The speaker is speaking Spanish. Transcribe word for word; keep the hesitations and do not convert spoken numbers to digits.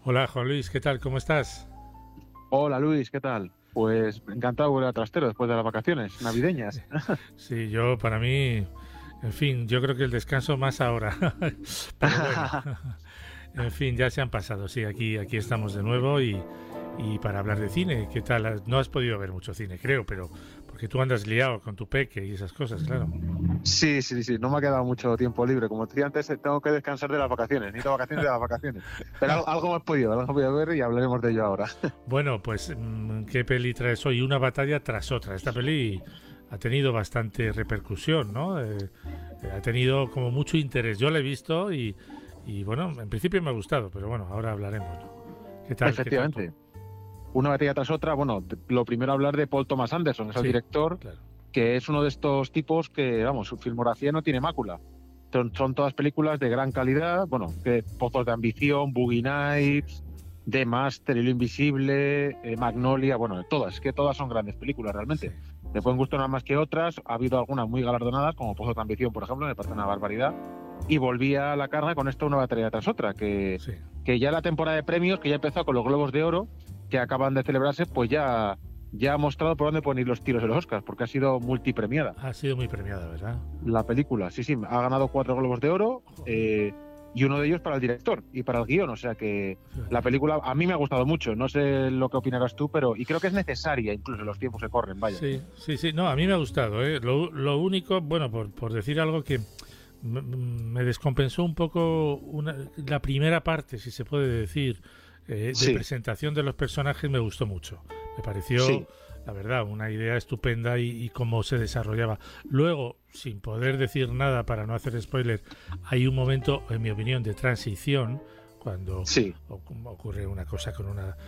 Hola, Juan Luis, ¿qué tal? ¿Cómo estás? Hola Luis, ¿qué tal? Pues encantado de volver a Trastero después de las vacaciones navideñas. Sí, yo para mí, en fin, yo creo que el descanso más ahora. Pero bueno, en fin, ya se han pasado. Sí, aquí, aquí estamos de nuevo y, y para hablar de cine, ¿qué tal? No has podido ver mucho cine, creo, pero porque tú andas liado con tu peque y esas cosas, claro. Sí, sí, sí, no me ha quedado mucho tiempo libre. Como te decía antes, eh, tengo que descansar de las vacaciones. Necesito vacaciones de las vacaciones. Pero algo, algo hemos podido, algo hemos podido ver y hablaremos de ello ahora. Bueno, pues, mm, ¿qué peli traes hoy? Una batalla tras otra. Esta peli ha tenido bastante repercusión, ¿no? Eh, eh, ha tenido como mucho interés. Yo la he visto y, y, bueno, en principio me ha gustado, pero bueno, ahora hablaremos, ¿no? ¿Qué tal? ¿Qué tal tú? Efectivamente, una batalla tras otra. Bueno, de- lo primero hablar de Paul Thomas Anderson, es el Sí, director, claro. que es uno de estos tipos que, vamos, su filmografía no tiene mácula. Son, son todas películas de gran calidad, bueno, que Pozos de Ambición, Boogie Sí, Nights, The Master, El Invisible, eh, Magnolia, bueno, todas, que todas son grandes películas sí, realmente. Me sí, pueden gustar unas más que otras, ha habido algunas muy galardonadas, como Pozos de Ambición, por ejemplo, me parece una barbaridad, y volvía a la carga con esto una batalla tras otra, que, sí. que ya la temporada de premios, que ya empezó con los Globos de Oro, que acaban de celebrarse, pues ya, ya ha mostrado por dónde pueden ir los tiros de los Oscars, porque ha sido multipremiada Ha sido muy premiada, ¿verdad? la película. Sí, sí, ha ganado cuatro Globos de Oro Joder, eh, y uno de ellos para el director y para el guión. O sea que la fíjate. película a mí me ha gustado mucho. No sé lo que opinarás tú, pero y creo que es necesaria incluso en los tiempos que corren, vaya. Sí, sí, sí. No, a mí me ha gustado, ¿eh? Lo, lo único, bueno, por, por decir algo que m- me descompensó un poco una, la primera parte, si se puede decir, eh, de Sí, presentación de los personajes me gustó mucho. Me pareció, sí, la verdad, una idea estupenda y, y cómo se desarrollaba. Luego, sin poder decir nada para no hacer spoiler, hay un momento, en mi opinión, de transición cuando sí. ocurre una cosa con una